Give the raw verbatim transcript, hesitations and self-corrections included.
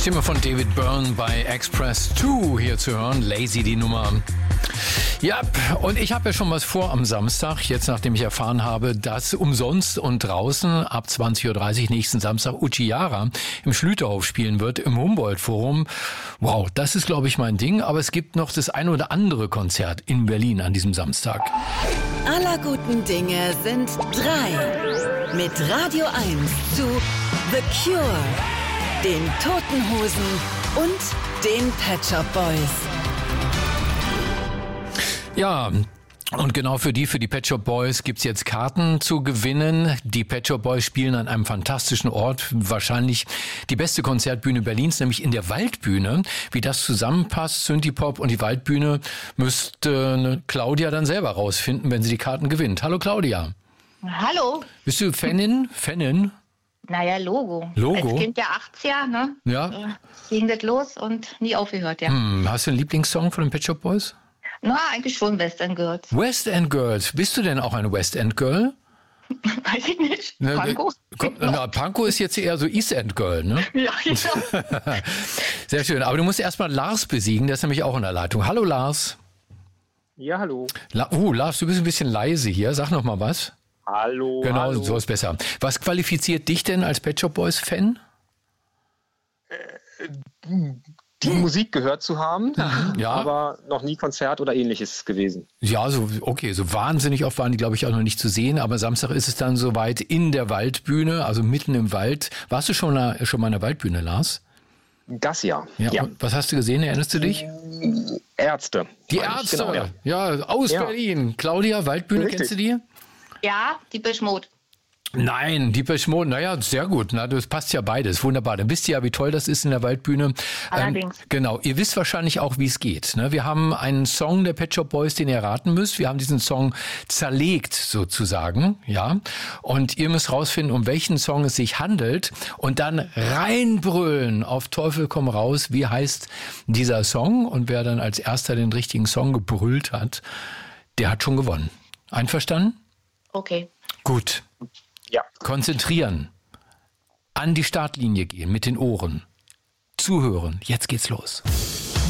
Stimme von David Byrne bei Express zwei hier zu hören. Lazy, die Nummer. Ja, und ich habe ja schon was vor am Samstag, jetzt nachdem ich erfahren habe, dass umsonst und draußen ab zwanzig Uhr dreißig nächsten Samstag Uchiara im Schlüterhof spielen wird, im Humboldt-Forum. Wow, das ist, glaube ich, mein Ding. Aber es gibt noch das ein oder andere Konzert in Berlin an diesem Samstag. Aller guten Dinge sind drei. Mit Radio eins zu The Cure, den Toten Hosen und den Pet Shop Boys. Ja, und genau für die, für die Pet Shop Boys gibt's jetzt Karten zu gewinnen. Die Pet Shop Boys spielen an einem fantastischen Ort, wahrscheinlich die beste Konzertbühne Berlins, nämlich in der Waldbühne. Wie das zusammenpasst, Synthie-Pop und die Waldbühne, müsste Claudia dann selber rausfinden, wenn sie die Karten gewinnt. Hallo Claudia. Hallo. Bist du Fanin? Fanin? Naja, Logo. Logo? Als Kind der achtziger, ne? Ja. Äh, ging das los und nie aufgehört, ja. Hm, hast du einen Lieblingssong von den Pet Shop Boys? Na, eigentlich schon West End Girls. West End Girls. Bist du denn auch eine West End Girl? Weiß ich nicht. Ne, Pankow? Komm, na, Pankow ist jetzt eher so East End Girl, ne? Ja, genau. Sehr schön. Aber du musst erstmal Lars besiegen, der ist nämlich auch in der Leitung. Hallo Lars. Ja, hallo. La- uh, Lars, du bist ein bisschen leise hier. Sag noch mal was. Hallo. Genau, hallo. so ist besser. Was qualifiziert dich denn als Pet Shop Boys Fan? Die Musik gehört zu haben, Ja. aber noch nie Konzert oder ähnliches gewesen. Ja, so okay, so wahnsinnig oft waren die, glaube ich, auch noch nicht zu sehen. Aber Samstag ist es dann soweit in der Waldbühne, also mitten im Wald. Warst du schon, mal- schon mal in der Waldbühne, Lars? Das ja. Ja. ja. Und was hast du gesehen? Erinnerst du dich? Ärzte. Die meine ich. Ärzte. Genau, ja. ja. aus Ja. Berlin. Claudia, Waldbühne, Richtig. kennst du die? Ja, die Bischmut. Nein, Depeche Mode, naja, sehr gut. Na, das passt ja beides. Wunderbar. Dann wisst ihr ja, wie toll das ist in der Waldbühne. Allerdings. Ähm, genau. Ihr wisst wahrscheinlich auch, wie es geht. Ne? Wir haben einen Song der Pet Shop Boys, den ihr raten müsst. Wir haben diesen Song zerlegt, sozusagen. Ja. Und ihr müsst rausfinden, um welchen Song es sich handelt. Und dann reinbrüllen. Auf Teufel komm raus. Wie heißt dieser Song? Und wer dann als erster den richtigen Song gebrüllt hat, der hat schon gewonnen. Einverstanden? Okay. Gut. Ja. Konzentrieren. An die Startlinie gehen mit den Ohren. Zuhören. Jetzt geht's los.